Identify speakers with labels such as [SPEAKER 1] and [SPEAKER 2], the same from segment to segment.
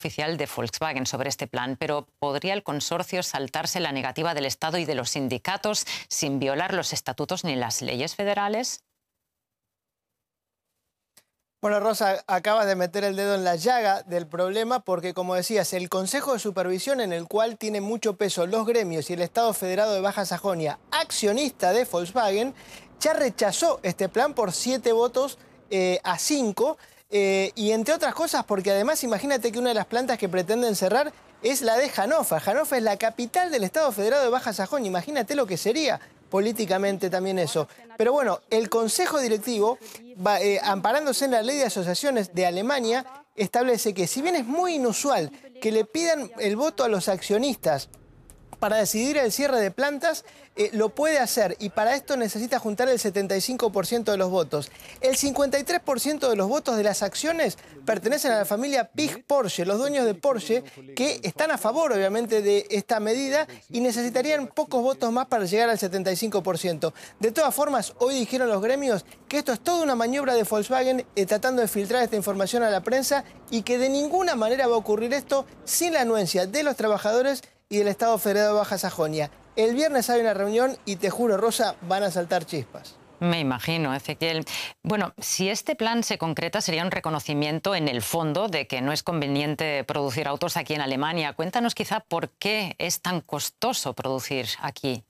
[SPEAKER 1] oficial de Volkswagen sobre este plan, pero ¿podría el consorcio saltarse la negativa del Estado y de los sindicatos sin violar los estatutos ni las leyes federales?
[SPEAKER 2] Bueno, Rosa, acabas de meter el dedo en la llaga del problema porque, como decías, el Consejo de Supervisión, en el cual tiene mucho peso los gremios y el Estado Federado de Baja Sajonia, accionista de Volkswagen, ya rechazó este plan por 7 votos a 5, y entre otras cosas porque además imagínate que una de las plantas que pretenden cerrar es la de Hannover. Hannover es la capital del Estado Federado de Baja Sajonia, imagínate lo que sería políticamente también eso. Pero bueno, el Consejo Directivo, amparándose en la Ley de Asociaciones de Alemania, establece que si bien es muy inusual que le pidan el voto a los accionistas para decidir el cierre de plantas, lo puede hacer y para esto necesita juntar el 75% de los votos. El 53% de los votos de las acciones pertenecen a la familia Pich-Porsche, los dueños de Porsche, que están a favor obviamente de esta medida y necesitarían pocos votos más para llegar al 75%. De todas formas, hoy dijeron los gremios que esto es toda una maniobra de Volkswagen tratando de filtrar esta información a la prensa y que de ninguna manera va a ocurrir esto sin la anuencia de los trabajadores y del Estado Federado de Baja Sajonia. El viernes hay una reunión y te juro, Rosa, van a saltar chispas.
[SPEAKER 1] Me imagino, Ezequiel. Bueno, si este plan se concreta, sería un reconocimiento en el fondo de que no es conveniente producir autos aquí en Alemania. Cuéntanos quizá por qué es tan costoso producir aquí.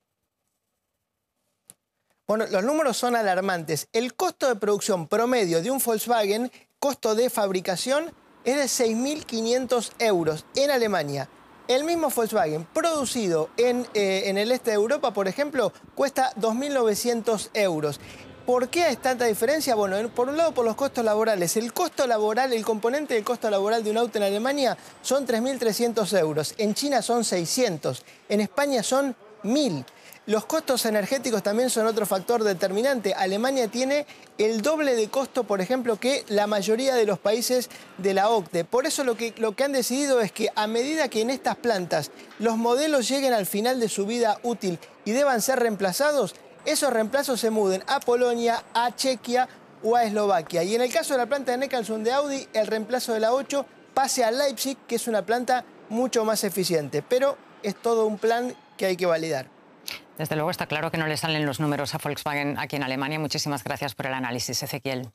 [SPEAKER 2] Bueno, los números son alarmantes. El costo de producción promedio de un Volkswagen, costo de fabricación, es de 6.500 euros en Alemania. El mismo Volkswagen producido en el este de Europa, por ejemplo, cuesta 2.900 euros. ¿Por qué hay tanta diferencia? Bueno, por un lado por los costos laborales. El costo laboral, el componente del costo laboral de un auto en Alemania son 3.300 euros. En China son 600. En España son 1.000. Los costos energéticos también son otro factor determinante. Alemania tiene el doble de costo, por ejemplo, que la mayoría de los países de la OCDE. Por eso lo que han decidido es que a medida que en estas plantas los modelos lleguen al final de su vida útil y deban ser reemplazados, esos reemplazos se muden a Polonia, a Chequia o a Eslovaquia. Y en el caso de la planta de Neckarsulm de Audi, el reemplazo de la 8 pase a Leipzig, que es una planta mucho más eficiente. Pero es todo un plan que hay que validar.
[SPEAKER 1] Desde luego está claro que no le salen los números a Volkswagen aquí en Alemania. Muchísimas gracias por el análisis, Ezequiel.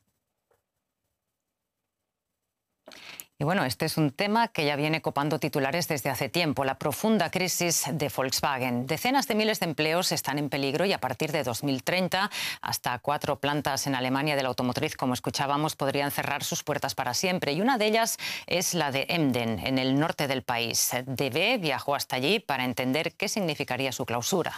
[SPEAKER 1] Y bueno, este es un tema que ya viene copando titulares desde hace tiempo, la profunda crisis de Volkswagen. Decenas de miles de empleos están en peligro y a partir de 2030 hasta 4 plantas en Alemania de la automotriz, como escuchábamos, podrían cerrar sus puertas para siempre. Y una de ellas es la de Emden, en el norte del país. DB viajó hasta allí para entender qué significaría su clausura.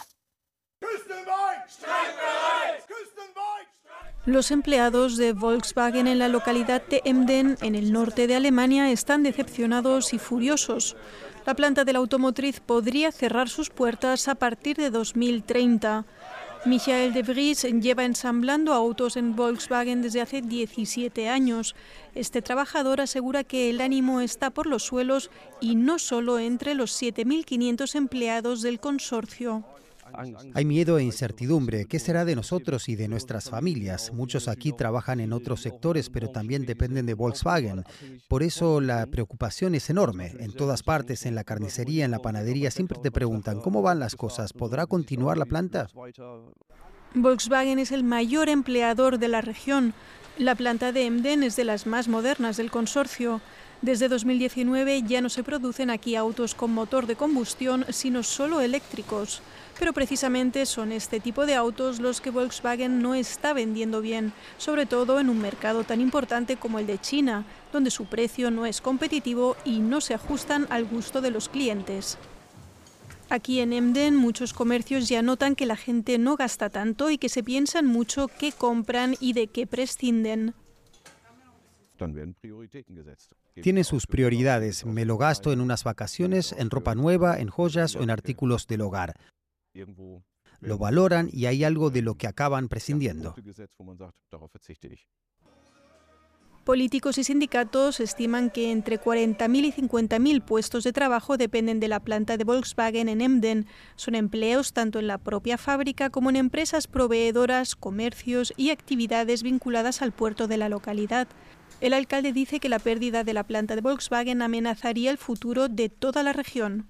[SPEAKER 3] Los empleados de Volkswagen en la localidad de Emden, en el norte de Alemania, están decepcionados y furiosos. La planta de la automotriz podría cerrar sus puertas a partir de 2030. Michael de Vries lleva ensamblando autos en Volkswagen desde hace 17 años. Este trabajador asegura que el ánimo está por los suelos y no solo entre los 7.500 empleados del consorcio.
[SPEAKER 4] Hay miedo e incertidumbre. ¿Qué será de nosotros y de nuestras familias? Muchos aquí trabajan en otros sectores, pero también dependen de Volkswagen. Por eso la preocupación es enorme. En todas partes, en la carnicería, en la panadería, siempre te preguntan ¿cómo van las cosas? ¿Podrá continuar la planta?
[SPEAKER 3] Volkswagen es el mayor empleador de la región. La planta de Emden es de las más modernas del consorcio. Desde 2019 ya no se producen aquí autos con motor de combustión, sino solo eléctricos. Pero precisamente son este tipo de autos los que Volkswagen no está vendiendo bien, sobre todo en un mercado tan importante como el de China, donde su precio no es competitivo y no se ajustan al gusto de los clientes. Aquí en Emden muchos comercios ya notan que la gente no gasta tanto y que se piensan mucho qué compran y de qué prescinden.
[SPEAKER 4] Tiene sus prioridades. Me lo gasto en unas vacaciones, en ropa nueva, en joyas o en artículos del hogar. Lo valoran y hay algo de lo que acaban prescindiendo.
[SPEAKER 3] Políticos y sindicatos estiman que entre 40.000 y 50.000 puestos de trabajo dependen de la planta de Volkswagen en Emden. Son empleos tanto en la propia fábrica como en empresas proveedoras, comercios y actividades vinculadas al puerto de la localidad. El alcalde dice que la pérdida de la planta de Volkswagen amenazaría el futuro de toda la región.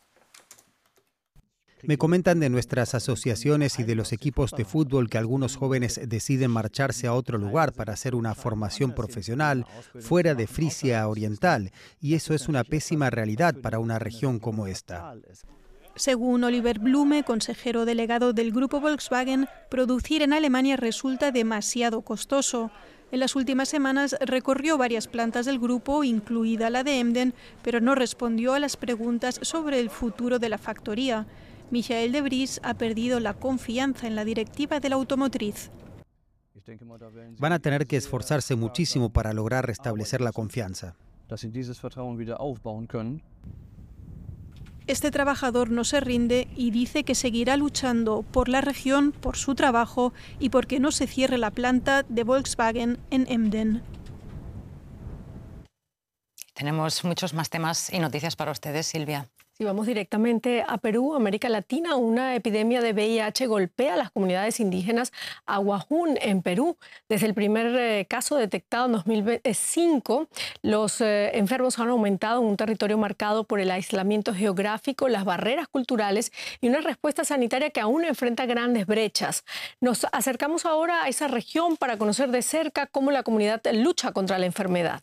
[SPEAKER 4] Me comentan de nuestras asociaciones y de los equipos de fútbol que algunos jóvenes deciden marcharse a otro lugar para hacer una formación profesional fuera de Frisia Oriental, y eso es una pésima realidad para una región como esta.
[SPEAKER 3] Según Oliver Blume, consejero delegado del grupo Volkswagen, producir en Alemania resulta demasiado costoso. En las últimas semanas recorrió varias plantas del grupo, incluida la de Emden, pero no respondió a las preguntas sobre el futuro de la factoría. Michael de Vries ha perdido la confianza en la directiva de la automotriz.
[SPEAKER 4] Van a tener que esforzarse muchísimo para lograr restablecer la confianza.
[SPEAKER 3] Este trabajador no se rinde y dice que seguirá luchando por la región, por su trabajo y porque no se cierre la planta de Volkswagen en Emden.
[SPEAKER 1] Tenemos muchos más temas y noticias para ustedes, Silvia.
[SPEAKER 5] Y vamos directamente a Perú, América Latina. Una epidemia de VIH golpea a las comunidades indígenas Aguajún en Perú. Desde el primer caso detectado en 2005, los enfermos han aumentado en un territorio marcado por el aislamiento geográfico, las barreras culturales y una respuesta sanitaria que aún enfrenta grandes brechas. Nos acercamos ahora a esa región para conocer de cerca cómo la comunidad lucha contra la enfermedad.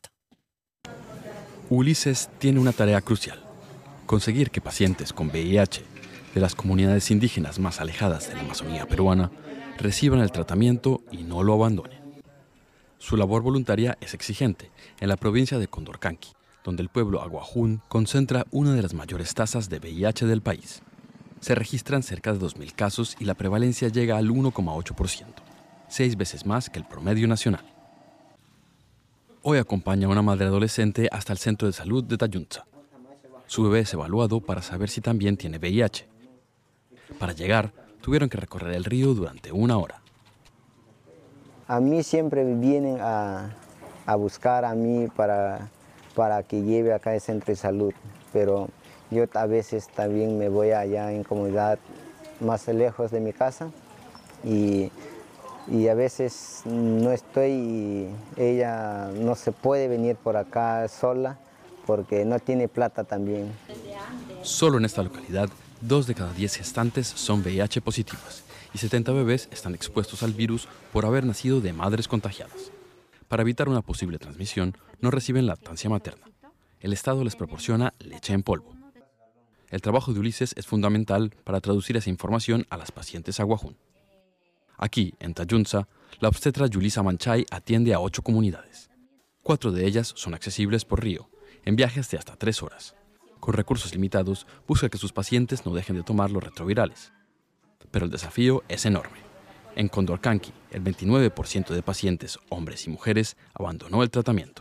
[SPEAKER 6] Ulises tiene una tarea crucial: conseguir que pacientes con VIH de las comunidades indígenas más alejadas de la Amazonía peruana reciban el tratamiento y no lo abandonen. Su labor voluntaria es exigente en la provincia de Condorcanqui, donde el pueblo Aguajún concentra una de las mayores tasas de VIH del país. Se registran cerca de 2.000 casos y la prevalencia llega al 1,8%, 6 veces más que el promedio nacional. Hoy acompaña a una madre adolescente hasta el centro de salud de Tayunza. Su bebé es evaluado para saber si también tiene VIH. Para llegar, tuvieron que recorrer el río durante 1 hora.
[SPEAKER 7] A mí siempre vienen a buscar a mí para que lleve acá al centro de salud, pero yo a veces también me voy allá en comunidad más lejos de mi casa y a veces no estoy y ella no se puede venir por acá sola porque no tiene plata también.
[SPEAKER 6] Solo en esta localidad, 2 de cada 10 gestantes son VIH positivas y 70 bebés están expuestos al virus por haber nacido de madres contagiadas. Para evitar una posible transmisión, no reciben lactancia materna. El Estado les proporciona leche en polvo. El trabajo de Ulises es fundamental para traducir esa información a las pacientes Aguajún. Aquí, en Tayunza, la obstetra Yulisa Manchay atiende a 8 comunidades. 4 de ellas son accesibles por río, en viajes de hasta 3 horas. Con recursos limitados, busca que sus pacientes no dejen de tomar los retrovirales. Pero el desafío es enorme. En Condorcanqui, el 29% de pacientes, hombres y mujeres, abandonó el tratamiento.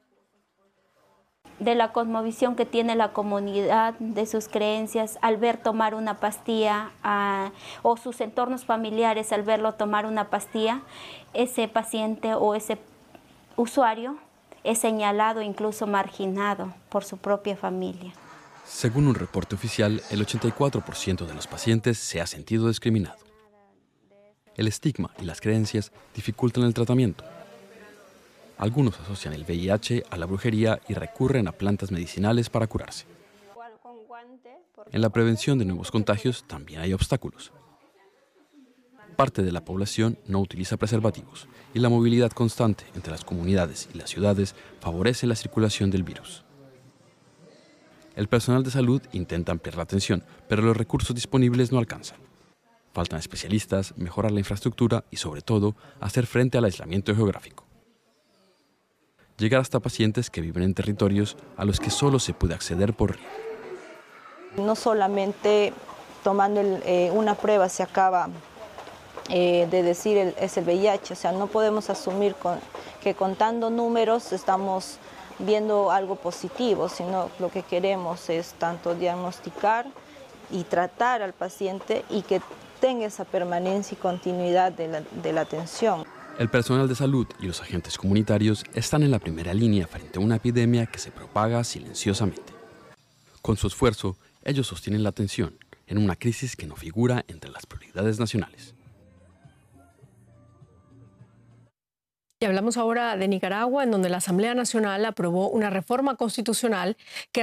[SPEAKER 8] De la cosmovisión que tiene la comunidad, de sus creencias, al ver tomar una pastilla, o sus entornos familiares al verlo tomar una pastilla, ese paciente o ese usuario es señalado, incluso marginado por su propia familia.
[SPEAKER 6] Según un reporte oficial, el 84% de los pacientes se ha sentido discriminado. El estigma y las creencias dificultan el tratamiento. Algunos asocian el VIH a la brujería y recurren a plantas medicinales para curarse. En la prevención de nuevos contagios también hay obstáculos. Parte de la población no utiliza preservativos y la movilidad constante entre las comunidades y las ciudades favorece la circulación del virus. El personal de salud intenta ampliar la atención, pero los recursos disponibles no alcanzan. Faltan especialistas, mejorar la infraestructura y, sobre todo, hacer frente al aislamiento geográfico. Llegar hasta pacientes que viven en territorios a los que solo se puede acceder por río.
[SPEAKER 9] No solamente tomando una prueba se acaba de decir es el VIH, o sea, no podemos asumir que contando números estamos viendo algo positivo, sino lo que queremos es tanto diagnosticar y tratar al paciente y que tenga esa permanencia y continuidad de la atención.
[SPEAKER 6] El personal de salud y los agentes comunitarios están en la primera línea frente a una epidemia que se propaga silenciosamente. Con su esfuerzo, ellos sostienen la atención en una crisis que no figura entre las prioridades nacionales.
[SPEAKER 5] Y hablamos ahora de Nicaragua, en donde la Asamblea Nacional aprobó una reforma constitucional que